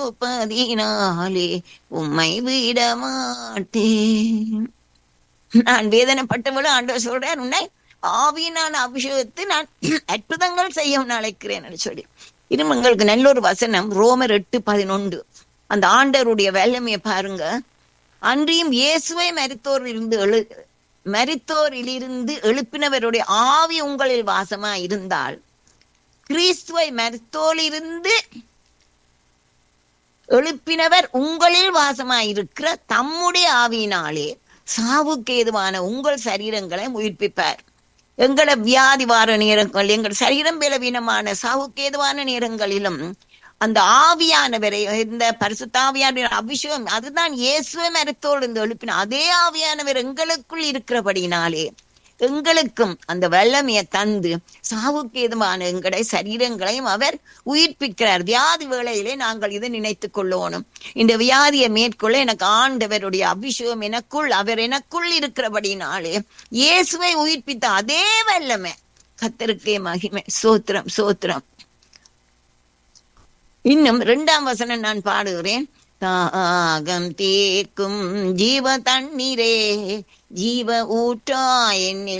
இருப்பதினாலே உம்மை விட மாட்டேன். நான் வேதனைப்பட்டவளும் ஆண்டவர் சொல்றார், உன்னை ஆவியினான அபிஷேகத்தை நான் அற்புதங்கள் செய்ய அழைக்கிறேன் சொல்லி. இன்னும் உங்களுக்கு நல்ல ஒரு வசனம் ரோமர் 8:11. அந்த ஆண்டவருடைய வல்லமையை பாருங்க. அன்றியும் இயேசுவை மரித்தோரிலிருந்து எழுப்பினவருடைய ஆவி உங்களில் வாசமா இருந்தால், கிறிஸ்துவை மரித்தோரிலிருந்து எழுப்பினவர் உங்களில் வாசமாயிருக்கிற தம்முடைய ஆவியினாலே சாவுக்கு ஏதுவான உங்கள் சரீரங்களை உயிர்ப்பிப்பார். எங்களை வியாதி வார நேரங்கள், எங்கள் சரீரம் பலவீனமான சாவுக்கு ஏதுவான நேரங்களிலும் அந்த ஆவியானவரை, இந்த பரிசுத்தாவியான அபிஷேகம், அதுதான் இயேசுவை மரித்தோரிலிருந்து எழுப்பின அதே ஆவியானவர் எங்களுக்குள் இருக்கிறபடினாலே எங்களுக்கும் அந்த வல்லமையை தந்து சாவுக்கு ஏதுவான எங்களை சரீரங்களையும் அவர் உயிர்ப்பிக்கிறார். வியாதி வேளையிலே நாங்கள் இதை நினைத்துக் கொள்ளணும். இந்த வியாதியை மேற்கொள்ள எனக்கு ஆண்டவருடைய அபிஷேகம் எனக்குள், அவர் எனக்குள் இருக்கிறபடினாலே இயேசுவை உயிர்ப்பித்த அதே வல்லமை. கர்த்தருக்கே மகிமை. சோத்திரம் சோத்திரம். இன்னும் 2ஆம் வசனம் நான் பாடுகிறேன். தாகம் தீர்க்கும் ஜீவ தண்ணீரே, ஜீவ ஊற்றா என்னில்